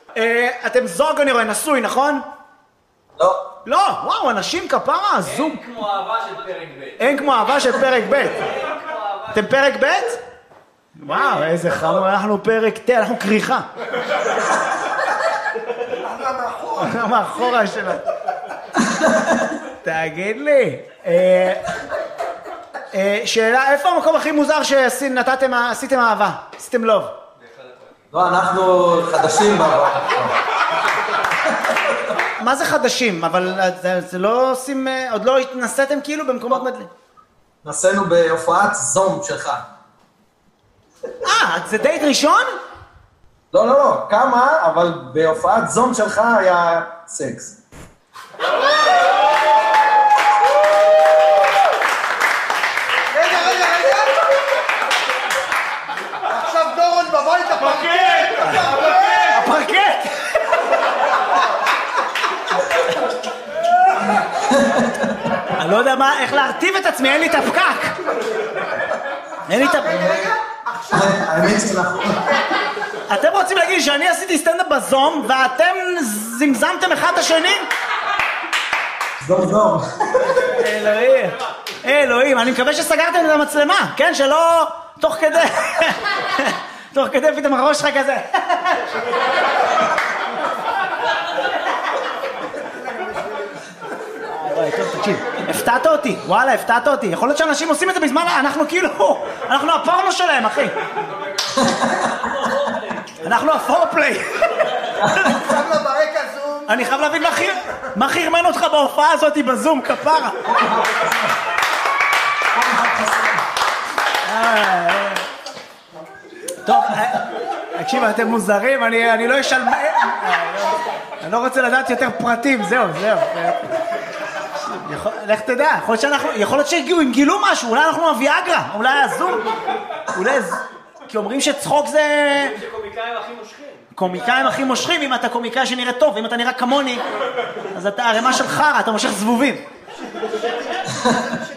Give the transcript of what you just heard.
אתם זוג אני רואה, נשוי, נכון? לא. לא, וואו, אנשים כפרה, זוג. אין כמו אהבה של פרק ב'. אין כמו אהבה של פרק ב'. אתם פרק ב'? וואו, איזה חמור, אנחנו פרק ת', אנחנו קריחה. אנחנו מאחורה שלה. תגיד לי. שאלה, איפה המקום הכי מוזר שעשיתם אהבה? עשיתם לוב? לא, אנחנו חדשים בעבר. מה זה חדשים? אבל זה לא עושים, עוד לא התנסיתם כאילו במקומות מדלים? נסענו בהופעת זום שלך. זה דייט ראשון? לא, כמה, אבל בהופעת זום שלך היה סקס. רגע. עכשיו דורון בבית הפרקט. הפרקט! אני לא יודע איך להרטיב את עצמי, אין לי את הפקק. אין לי את הפקק. האמת שאנחנו... אתם רוצים להגיד שאני עשיתי סטנדאפ בזום ואתם זמזמתם אחד את השני? זום. אלוהים, אני מקווה שסגרתם את המצלמה, כן? שלא תוך כדי פתאום הראש שלך כזה. טוב, תקשיב, הפתעת אותי, וואלה, הפתעת אותי. יכול להיות שאנשים עושים את זה בזמן, אנחנו הפורנו שלהם, אחי. אנחנו הפורפליי. אני חייב להבין מה חרמן אותך בהופעה הזאת בזום, כפרה. טוב, תקשיב, אתם מוזרים, אני לא אשאל... אני לא רוצה לדעת יותר פרטים, זהו. לך תדע, יכול להיות שהם גילו משהו, אולי אנחנו הוויאגרה, אולי הזום, כי אומרים שצחוק זה... שקומיקאים הכי מושכים. קומיקאים הכי מושכים, אם אתה קומיקאי שנראה טוב, אם אתה נראה כמוני, אז אתה הרמה של חרה, אתה מושך זבובים.